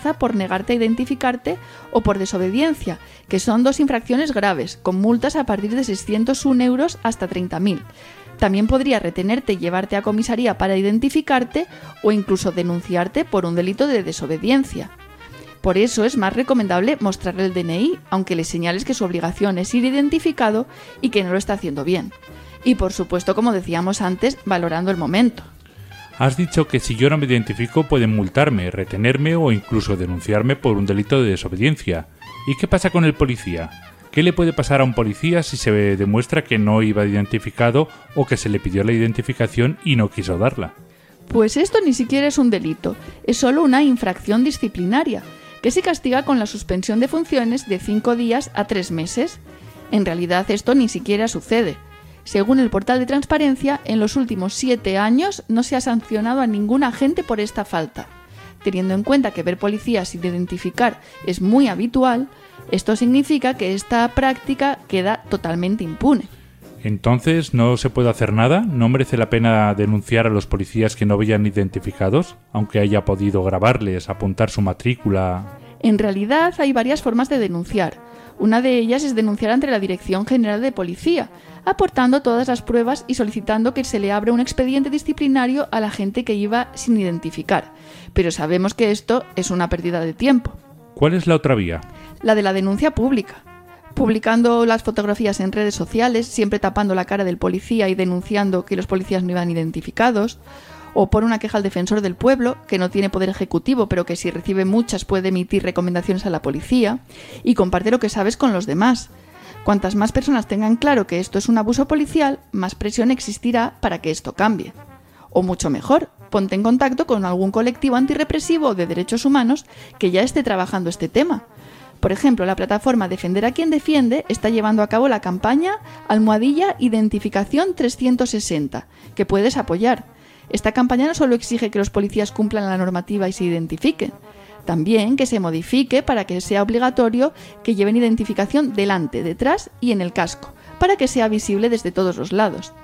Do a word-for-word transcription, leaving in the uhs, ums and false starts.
por negarte a identificarte o por desobediencia, que son dos infracciones graves, con multas a partir de seiscientos un euros hasta treinta mil. También podría retenerte y llevarte a comisaría para identificarte o incluso denunciarte por un delito de desobediencia. Por eso es más recomendable mostrarle el D N I, aunque le señales que su obligación es ir identificado y que no lo está haciendo bien. Y por supuesto, como decíamos antes, valorando el momento. Has dicho que si yo no me identifico pueden multarme, retenerme o incluso denunciarme por un delito de desobediencia. ¿Y qué pasa con el policía? ¿Qué le puede pasar a un policía si se demuestra que no iba identificado o que se le pidió la identificación y no quiso darla? Pues esto ni siquiera es un delito, es solo una infracción disciplinaria, que se castiga con la suspensión de funciones de cinco días a tres meses. En realidad esto ni siquiera sucede. Según el portal de transparencia, en los últimos siete años no se ha sancionado a ningún agente por esta falta. Teniendo en cuenta que ver policías sin identificar es muy habitual, esto significa que esta práctica queda totalmente impune. Entonces, ¿no se puede hacer nada? ¿No merece la pena denunciar a los policías que no vayan identificados, aunque haya podido grabarles, apuntar su matrícula? En realidad hay varias formas de denunciar. Una de ellas es denunciar ante la Dirección General de Policía, aportando todas las pruebas y solicitando que se le abra un expediente disciplinario a la gente que iba sin identificar. Pero sabemos que esto es una pérdida de tiempo. ¿Cuál es la otra vía? La de la denuncia pública. Publicando las fotografías en redes sociales, siempre tapando la cara del policía y denunciando que los policías no iban identificados, o por una queja al defensor del pueblo, que no tiene poder ejecutivo, pero que si recibe muchas puede emitir recomendaciones a la policía, y comparte lo que sabes con los demás. Cuantas más personas tengan claro que esto es un abuso policial, más presión existirá para que esto cambie. O mucho mejor, ponte en contacto con algún colectivo antirrepresivo o de derechos humanos que ya esté trabajando este tema. Por ejemplo, la plataforma Defender a quien defiende está llevando a cabo la campaña Almohadilla Identificación trescientos sesenta, que puedes apoyar. Esta campaña no solo exige que los policías cumplan la normativa y se identifiquen, también que se modifique para que sea obligatorio que lleven identificación delante, detrás y en el casco, para que sea visible desde todos los lados.